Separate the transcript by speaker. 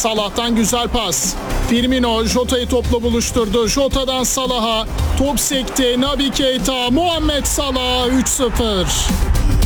Speaker 1: Salah'tan güzel pas. Firmino Jota'yı topla buluşturdu. Jota'dan Salah'a. Top sekti. Naby Keita, Muhammed Salah 3-0.